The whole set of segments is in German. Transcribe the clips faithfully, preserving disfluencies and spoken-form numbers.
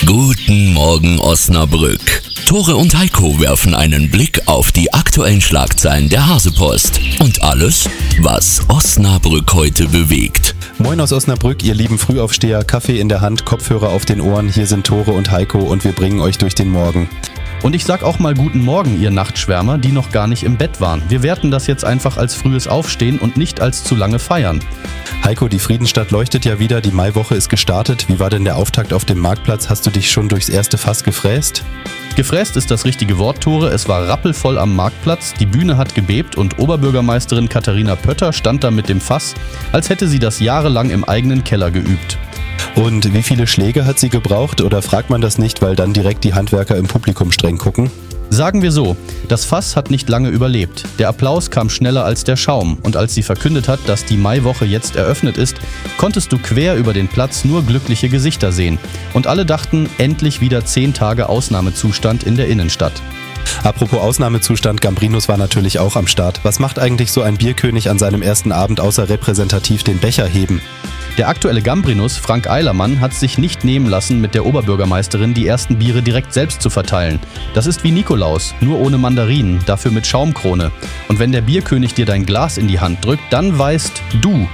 Guten Morgen Osnabrück. Tore und Heiko werfen einen Blick auf die aktuellen Schlagzeilen der Hasepost und alles, was Osnabrück heute bewegt. Moin aus Osnabrück, ihr lieben Frühaufsteher, Kaffee in der Hand, Kopfhörer auf den Ohren. Hier sind Tore und Heiko und wir bringen euch durch den Morgen. Und ich sag auch mal guten Morgen, ihr Nachtschwärmer, die noch gar nicht im Bett waren. Wir werten das jetzt einfach als frühes Aufstehen und nicht als zu lange Feiern. Heiko, die Friedensstadt leuchtet ja wieder, die Maiwoche ist gestartet. Wie war denn der Auftakt auf dem Marktplatz? Hast du dich schon durchs erste Fass gefräst? Gefräst ist das richtige Wort, Tore. Es war rappelvoll am Marktplatz, die Bühne hat gebebt und Oberbürgermeisterin Katharina Pötter stand da mit dem Fass, als hätte sie das jahrelang im eigenen Keller geübt. Und wie viele Schläge hat sie gebraucht? Oder fragt man das nicht, weil dann direkt die Handwerker im Publikum streng gucken? Sagen wir so, das Fass hat nicht lange überlebt. Der Applaus kam schneller als der Schaum und als sie verkündet hat, dass die Maiwoche jetzt eröffnet ist, konntest du quer über den Platz nur glückliche Gesichter sehen. Und alle dachten, endlich wieder zehn Tage Ausnahmezustand in der Innenstadt. Apropos Ausnahmezustand, Gambrinus war natürlich auch am Start. Was macht eigentlich so ein Bierkönig an seinem ersten Abend außer repräsentativ den Becher heben? Der aktuelle Gambrinus, Frank Eilermann, hat sich nicht nehmen lassen, mit der Oberbürgermeisterin die ersten Biere direkt selbst zu verteilen. Das ist wie Nikolaus, nur ohne Mandarinen, dafür mit Schaumkrone. Und wenn der Bierkönig dir dein Glas in die Hand drückt, dann weißt du,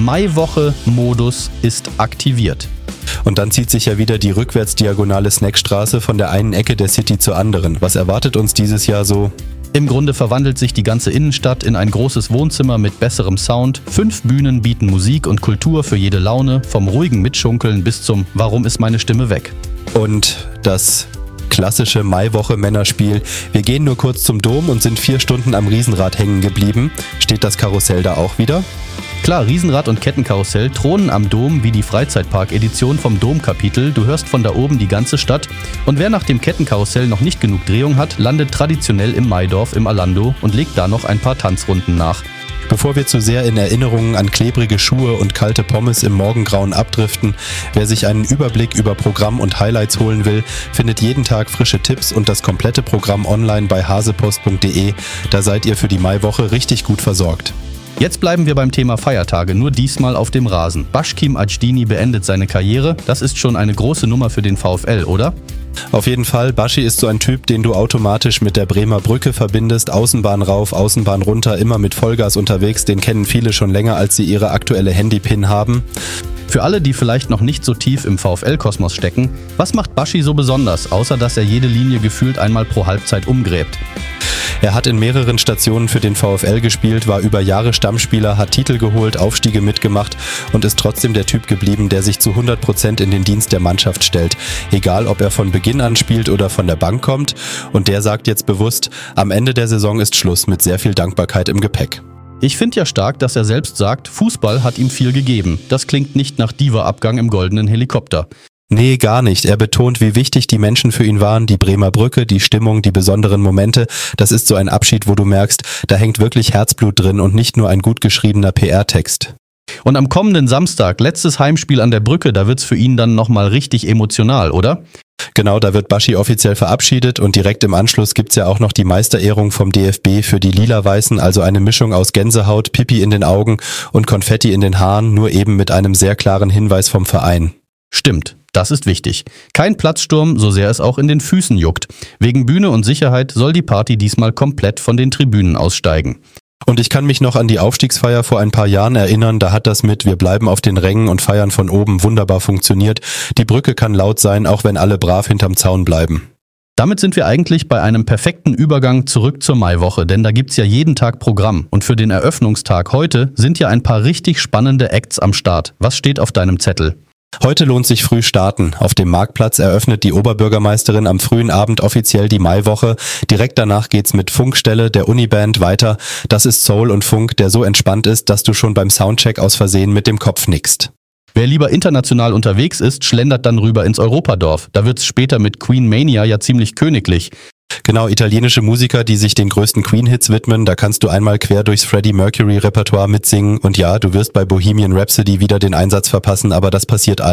Maiwoche-Modus ist aktiviert. Und dann zieht sich ja wieder die rückwärtsdiagonale Snackstraße von der einen Ecke der City zur anderen. Was erwartet uns dieses Jahr so? Im Grunde verwandelt sich die ganze Innenstadt in ein großes Wohnzimmer mit besserem Sound. Fünf Bühnen bieten Musik und Kultur für jede Laune, vom ruhigen Mitschunkeln bis zum Warum ist meine Stimme weg? Und das klassische Maiwoche-Männerspiel. Wir gehen nur kurz zum Dom und sind vier Stunden am Riesenrad hängen geblieben. Steht das Karussell da auch wieder? Klar, Riesenrad und Kettenkarussell thronen am Dom wie die Freizeitpark-Edition vom Domkapitel. Du hörst von da oben die ganze Stadt. Und wer nach dem Kettenkarussell noch nicht genug Drehung hat, landet traditionell im Maidorf im Alando und legt da noch ein paar Tanzrunden nach. Bevor wir zu sehr in Erinnerungen an klebrige Schuhe und kalte Pommes im Morgengrauen abdriften, wer sich einen Überblick über Programm und Highlights holen will, findet jeden Tag frische Tipps und das komplette Programm online bei hasepost punkt de. Da seid ihr für die Maiwoche richtig gut versorgt. Jetzt bleiben wir beim Thema Feiertage, nur diesmal auf dem Rasen. Başkim Ajdini beendet seine Karriere. Das ist schon eine große Nummer für den VfL, oder? Auf jeden Fall, Baschi ist so ein Typ, den du automatisch mit der Bremer Brücke verbindest. Außenbahn rauf, Außenbahn runter, immer mit Vollgas unterwegs. Den kennen viele schon länger, als sie ihre aktuelle Handypin haben. Für alle, die vielleicht noch nicht so tief im VfL-Kosmos stecken, was macht Baschi so besonders, außer dass er jede Linie gefühlt einmal pro Halbzeit umgräbt? Er hat in mehreren Stationen für den VfL gespielt, war über Jahre Stammspieler, hat Titel geholt, Aufstiege mitgemacht und ist trotzdem der Typ geblieben, der sich zu hundert Prozent in den Dienst der Mannschaft stellt. Egal, ob er von Beginn an spielt oder von der Bank kommt. Und der sagt jetzt bewusst, am Ende der Saison ist Schluss, mit sehr viel Dankbarkeit im Gepäck. Ich finde ja stark, dass er selbst sagt, Fußball hat ihm viel gegeben. Das klingt nicht nach Diva-Abgang im goldenen Helikopter. Nee, gar nicht. Er betont, wie wichtig die Menschen für ihn waren, die Bremer Brücke, die Stimmung, die besonderen Momente. Das ist so ein Abschied, wo du merkst, da hängt wirklich Herzblut drin und nicht nur ein gut geschriebener P R-Text. Und am kommenden Samstag, letztes Heimspiel an der Brücke, da wird's für ihn dann nochmal richtig emotional, oder? Genau, da wird Baschi offiziell verabschiedet und direkt im Anschluss gibt's ja auch noch die Meisterehrung vom D F B für die Lila-Weißen, also eine Mischung aus Gänsehaut, Pipi in den Augen und Konfetti in den Haaren, nur eben mit einem sehr klaren Hinweis vom Verein. Stimmt. Das ist wichtig. Kein Platzsturm, so sehr es auch in den Füßen juckt. Wegen Bühne und Sicherheit soll die Party diesmal komplett von den Tribünen aussteigen. Und ich kann mich noch an die Aufstiegsfeier vor ein paar Jahren erinnern, da hat das mit "Wir bleiben auf den Rängen und feiern von oben" wunderbar funktioniert. Die Brücke kann laut sein, auch wenn alle brav hinterm Zaun bleiben. Damit sind wir eigentlich bei einem perfekten Übergang zurück zur Maiwoche, denn da gibt's ja jeden Tag Programm. Und für den Eröffnungstag heute sind ja ein paar richtig spannende Acts am Start. Was steht auf deinem Zettel? Heute lohnt sich früh starten. Auf dem Marktplatz eröffnet die Oberbürgermeisterin am frühen Abend offiziell die Maiwoche. Direkt danach geht's mit Funkstelle der Uniband weiter. Das ist Soul und Funk, der so entspannt ist, dass du schon beim Soundcheck aus Versehen mit dem Kopf nickst. Wer lieber international unterwegs ist, schlendert dann rüber ins Europadorf. Da wird's später mit Queen Mania ja ziemlich königlich. Genau, italienische Musiker, die sich den größten Queen-Hits widmen. Da kannst du einmal quer durchs Freddie Mercury-Repertoire mitsingen. Und ja, du wirst bei Bohemian Rhapsody wieder den Einsatz verpassen, aber das passiert allen.